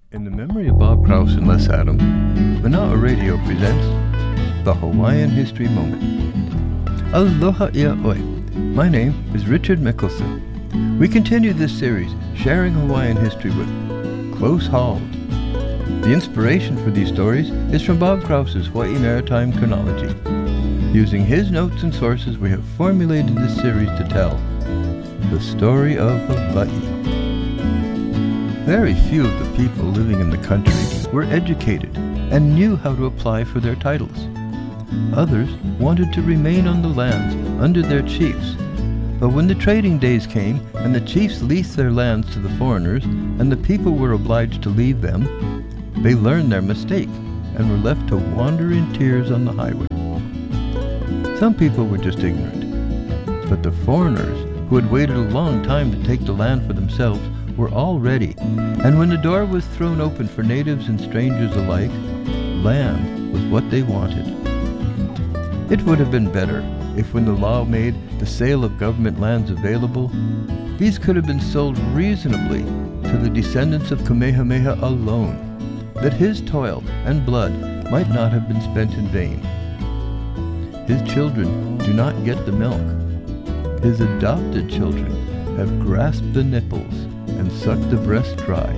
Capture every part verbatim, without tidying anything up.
In the memory of Bob Krause and Les Adam, Mana'a Radio presents the Hawaiian History Moment. Aloha ia oi. My name is Richard Mickelson. We continue this series, sharing Hawaiian history with Close Hauled. The inspiration for these stories is from Bob Krause's Hawaii Maritime Chronology. Using his notes and sources, we have formulated this series to tell the story of Hawaii. Very few of the people living in the country were educated and knew how to apply for their titles. Others wanted to remain on the lands under their chiefs. But when the trading days came and the chiefs leased their lands to the foreigners and the people were obliged to leave them, they learned their mistake and were left to wander in tears on the highway. Some people were just ignorant, but the foreigners who had waited a long time to take the land for themselves were all ready, and when the door was thrown open for natives and strangers alike, land was what they wanted. It would have been better if, when the law made the sale of government lands available, these could have been sold reasonably to the descendants of Kamehameha alone, that his toil and blood might not have been spent in vain. His children do not get the milk. His adopted children have grasped the nipples and sucked the breast dry.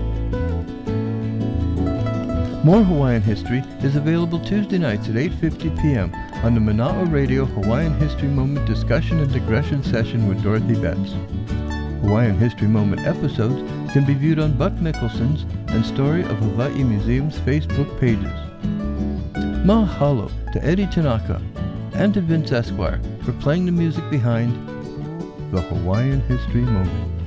More Hawaiian history is available Tuesday nights at eight fifty p.m. on the Mana'a Radio Hawaiian History Moment discussion and digression session with Dorothy Betts. Hawaiian History Moment episodes can be viewed on Buck Mickelson's and Story of Hawaii Museum's Facebook pages. Mahalo to Eddie Tanaka and to Vince Esquire for playing the music behind the Hawaiian History Moment.